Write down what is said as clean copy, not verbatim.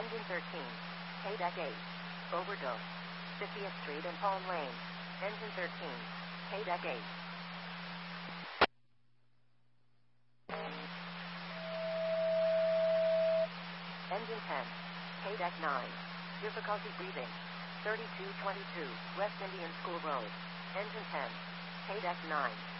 Engine 13. K-Deck 8. Overdose. 50th Street and Palm Lane. Engine 13. K-Deck 8. Engine 10. K-Deck 9. Difficulty breathing. 3222 West Indian School Road. Engine 10. K-Deck 9.